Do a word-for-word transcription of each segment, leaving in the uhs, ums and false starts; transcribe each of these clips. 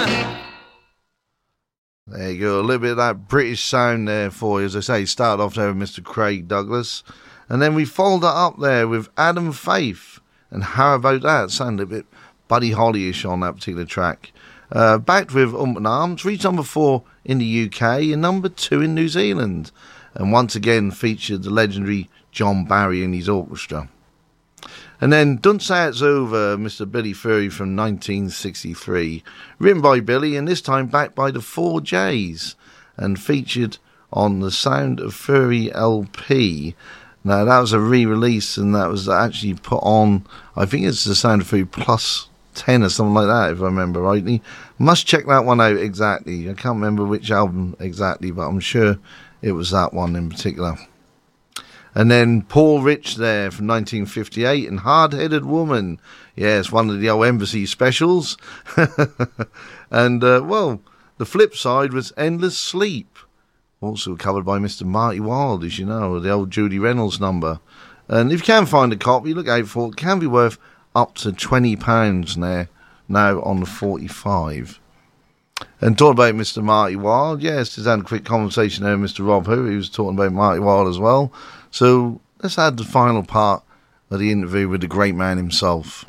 There you go, a little bit of that British sound there for you. As I say, started off there with Mister Craig Douglas, and then we followed that up there with Adam Faith, and How About That? Sounded a bit Buddy Holly-ish on that particular track. Uh, backed with Ump and Arms, reached number four in the U K and number two in New Zealand, and once again featured the legendary John Barry and his orchestra. And then Don't Say It's Over, Mister Billy Fury from nineteen sixty-three, written by Billy and this time backed by the Four J's, and featured on the Sound of Fury L P. Now that was a re-release, and that was actually put on, I think it's the Sound of Fury Plus ten or something like that, if I remember rightly. Must check that one out exactly. I can't remember which album exactly, but I'm sure it was that one in particular. And then Paul Rich there from nineteen fifty-eight and Hard-Headed Woman. Yes, one of the old Embassy specials. And, uh, well, the flip side was Endless Sleep. Also covered by Mister Marty Wilde, as you know, the old Judy Reynolds number. And if you can find a copy, look out for it. It can be worth up to twenty pounds now, now on the forty-five. And talking about Mister Marty Wilde, yes, just had a quick conversation there with Mister Rob Who. He was talking about Marty Wilde as well. So let's add the final part of the interview with the great man himself.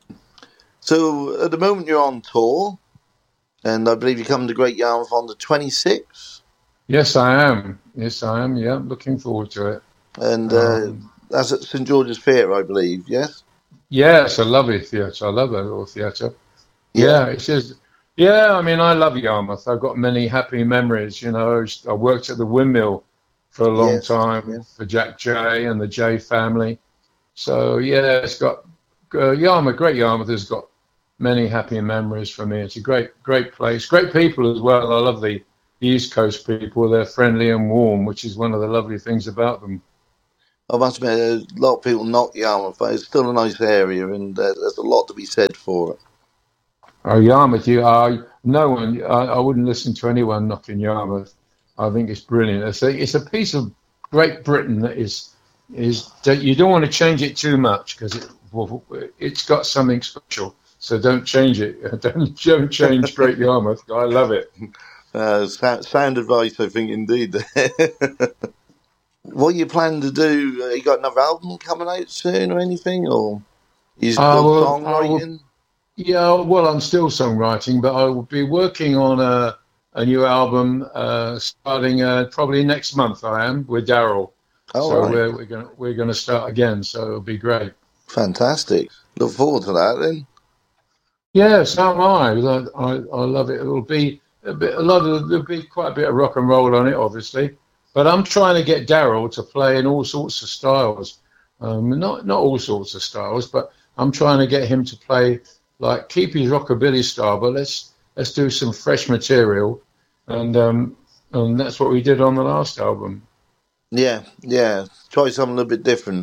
So at the moment you're on tour, and I believe you come to Great Yarmouth on the twenty-sixth. Yes, I am. Yes, I am. Yeah, looking forward to it. And uh, um, that's at St George's Theatre, I believe. Yes. Yeah, it's a lovely theatre. I love that little theatre. Yeah. yeah, it's just. Yeah, I mean, I love Yarmouth. I've got many happy memories. You know, I worked at the Windmill for a long yes, time yes. for Jack J and the J family. So, yeah, it's got uh, Yarmouth, Great Yarmouth has got many happy memories for me. It's a great, great place. Great people as well. I love the, the East Coast people. They're friendly and warm, which is one of the lovely things about them. I must admit, a lot of people knock Yarmouth, but it's still a nice area, and uh, there's a lot to be said for it. Oh, Yarmouth, you are no one. I, I wouldn't listen to anyone knocking Yarmouth. I think it's brilliant. It's a, it's a piece of Great Britain that is is that you don't want to change it too much because it, well, it's got something special. So don't change it. Don't, don't change Great Yarmouth. I love it. Uh, sound advice, I think, indeed. What you plan to do? Uh, you got another album coming out soon or anything, or you still uh, well, songwriting? Yeah, well, I'm still songwriting, but I will be working on a, a new album uh, starting uh, probably next month. I am with Daryl, oh, so right. we're we're going we're going to start again. So it'll be great. Fantastic. Look forward to that then. Yeah, so am I. I, I love it. It'll be a bit, a lot of there'll be quite a bit of rock and roll on it, obviously. But I'm trying to get Daryl to play in all sorts of styles. Um, not not all sorts of styles, but I'm trying to get him to play. Like keep his rockabilly style, but let's let's do some fresh material, and um, and that's what we did on the last album. Yeah, yeah. Try something a little bit different.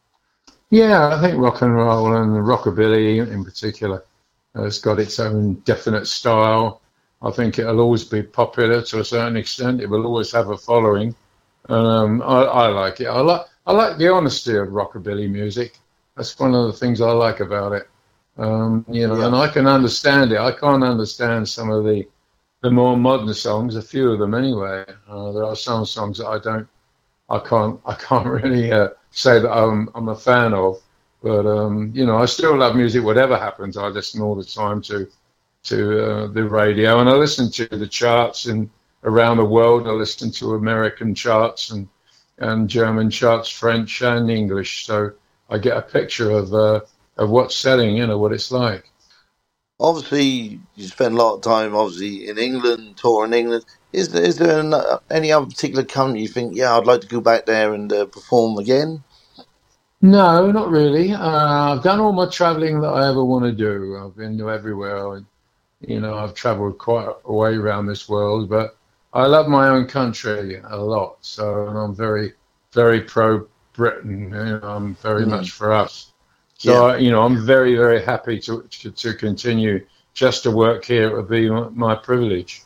Yeah, I think rock and roll and rockabilly in particular has got its own definite style. I think it'll always be popular to a certain extent. It will always have a following. Um, I, I like it. I like I like the honesty of rockabilly music. That's one of the things I like about it. Um, you know, yeah. And I can understand it. I can't understand some of the the more modern songs. A few of them, anyway. Uh, there are some songs that I don't, I can't, I can't really uh, say that I'm I'm a fan of. But um, you know, I still love music. Whatever happens, I listen all the time to to uh, the radio, and I listen to the charts and around the world. I listen to American charts and and German charts, French and English. So I get a picture of. Uh, of what's selling, you know, what it's like. Obviously, you spend a lot of time, obviously, in England, touring England. Is there, is there an, uh, any other particular country you think, yeah, I'd like to go back there and uh, perform again? No, not really. Uh, I've done all my travelling that I ever want to do. I've been to everywhere. You know, I've travelled quite a way around this world, but I love my own country a lot. So and I'm very, very pro-Britain. You know, I'm very mm. much for us. So, yeah. you know, I'm very, very happy to, to to continue just to work here. It would be my privilege.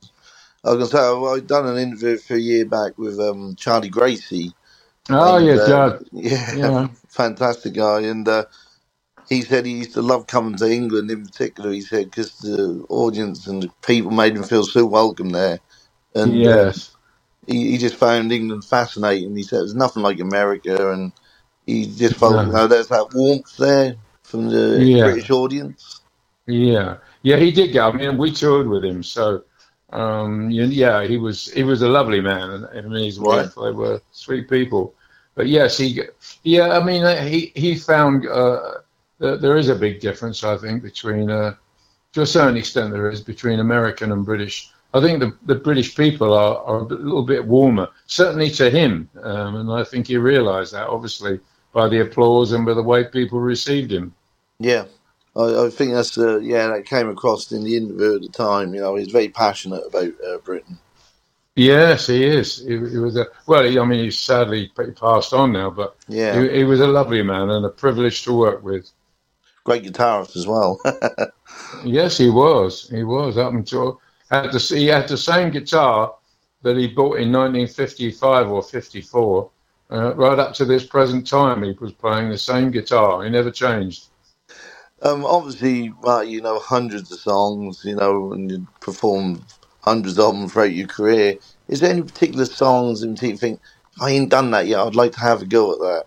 I was going to say, I've, I've done an interview for a year back with um, Charlie Gracie. Oh, and, yeah, uh, Dad. Yeah, yeah, fantastic guy. And uh, he said he used to love coming to England in particular. He said because the audience and the people made him feel so welcome there, and uh, Yes. he, he just found England fascinating. He said there's nothing like America, and he just felt, you No. know, there's that warmth there from the Yeah. British audience. Yeah. Yeah. He did go. I mean, we toured with him, so um, y- yeah, he was he was a lovely man, and him and his Yeah, wife, they were sweet people. But yes, he yeah. I mean, uh, he he found uh, that there is a big difference, I think, between uh, to a certain extent there is between American and British. I think the, the British people are, are a little bit warmer, certainly to him, um, and I think he realised that, obviously, by the applause and by the way people received him. yeah. I, I think that's uh, yeah, that came across in the interview at the time. You know, he's very passionate about uh, Britain. Yes, he is. He, he was a well. He, I mean, he's sadly passed on now, but Yeah, he, he was a lovely man and a privilege to work with. great guitarist as well. Yes, he was. He was up until had the he had the same guitar that he bought in nineteen fifty-five or fifty-four. Uh, right up to this present time, he was playing the same guitar. He never changed. Um, obviously, well, you know hundreds of songs, you know, and you performed hundreds of them throughout your career. Is there any particular songs in particular you think, if I ain't done that yet, I'd like to have a go at that?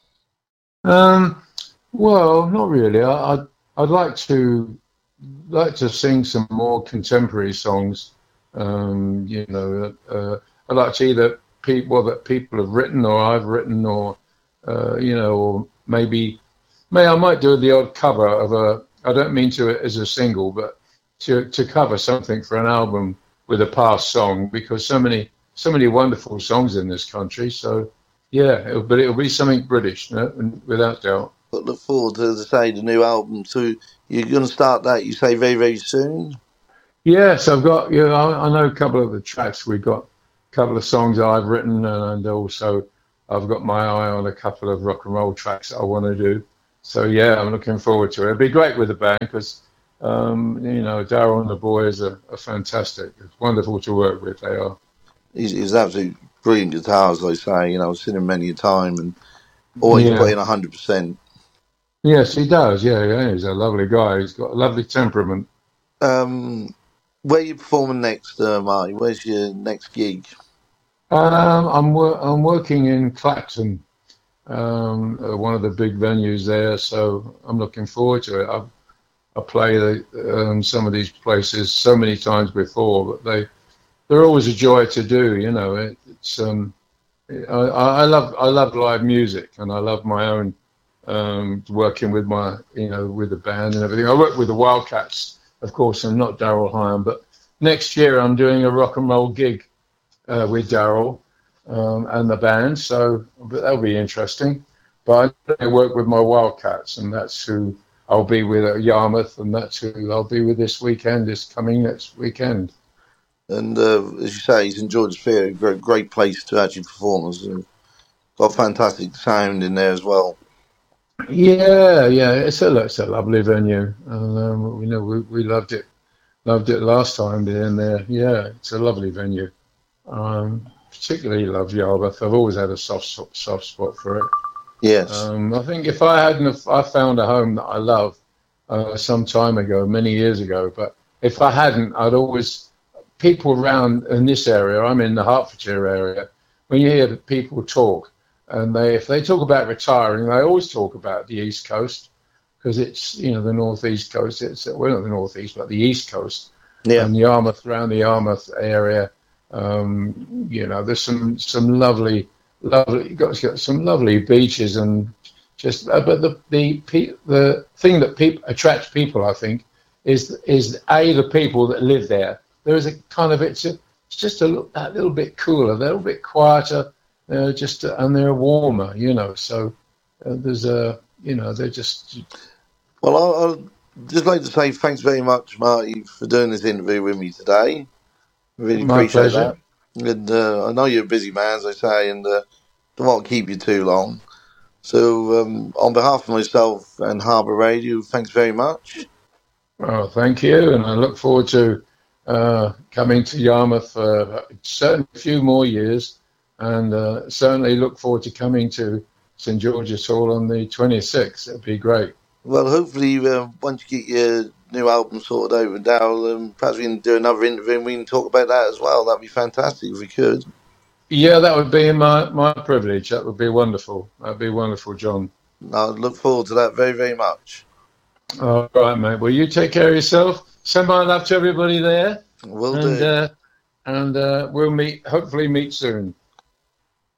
Um, well, not really. I, I'd I'd like to like to sing some more contemporary songs. Um, you know, uh, I'd like to either people that people have written or I've written, or uh, you know, or maybe may I might do the odd cover of a. I don't mean to it as a single, but to to cover something for an album with a past song, because so many so many wonderful songs in this country. So yeah, it'll, but it'll be something British, no, without doubt. But look forward to, as I say, the new album. So you're going to start that, you say, very, very soon? Yes, I've got, you know, I, I know a couple of the tracks. We've got a couple of songs that I've written, and also I've got my eye on a couple of rock and roll tracks that I want to do. So yeah, I'm looking forward to it. It'd be great with the band because, um, you know, Daryl and the boys are, are fantastic. It's wonderful to work with. They are. He's, he's absolutely brilliant guitar, as I say. You know, I've seen him many a time and always put Yeah. in one hundred percent. Yes, he does. Yeah, yeah. He's a lovely guy. He's got a lovely temperament. Um, where are you performing next, uh, Marty? Where's your next gig? Um, I'm wor- I'm working in Clacton, um, uh, one of the big venues there. So I'm looking forward to it. I've I play the, um, some of these places so many times before, but they they're always a joy to do. You know, it, it's um, I, I love I love live music, and I love my own um, working with my you know with the band and everything. I work with the Wildcats, of course, and not Daryl Hyam. But next year I'm doing a rock and roll gig uh, with Daryl um, and the band, so but that'll be interesting. But I work with my Wildcats, and that's who I'll be with at Yarmouth, and that's who I'll be with this weekend, this coming next weekend. And uh, as you say, he's in George's Theatre, great, great place to actually perform. It's uh, got fantastic sound in there as well. Yeah, yeah, it's a it's a lovely venue, and um, you know we, we loved it, loved it last time being there. Yeah, it's a lovely venue. Um, particularly love Yarmouth. I've always had a soft soft spot for it. Yes. Um, I think if I hadn't, if I found a home that I love uh, some time ago, many years ago, but if I hadn't, I'd always people around in this area. I'm in the Hertfordshire area. When you hear people talk, and they if they talk about retiring, they always talk about the East Coast because it's you know the Northeast Coast. It's well not the Northeast, but the East Coast Yeah. and Yarmouth around the Yarmouth area. Um, you know, there's some some lovely, lovely. Got, got some lovely beaches and just. Uh, but the the pe- the thing that people attracts people, I think, is is a the people that live there. There is a kind of it's a, it's just a, little- a little bit cooler, a little bit quieter, uh, just uh, and they're warmer. You know, so uh, there's a you know they're just. Well, I, I'd just like to say thanks very much, Marty, for doing this interview with me today. Really My appreciate that. pleasure. And uh, I know you're a busy man, as I say, and uh, don't want to keep you too long. So, um, on behalf of myself and Harbour Radio, thanks very much. Oh, thank you, and I look forward to uh, coming to Yarmouth for certainly a few more years, and uh, certainly look forward to coming to St George's Hall on the twenty-sixth. It'd be great. Well, hopefully, uh, once you get your new album sorted over, Daryl, um, perhaps we can do another interview and we can talk about that as well. That'd be fantastic if we could. Yeah, that would be my, my privilege. That would be wonderful. That'd be wonderful, John. I look forward to that very, very much. All right, mate. Well, you take care of yourself. Send my love to everybody there. Will and, do. Uh, and uh, we'll meet, hopefully meet soon.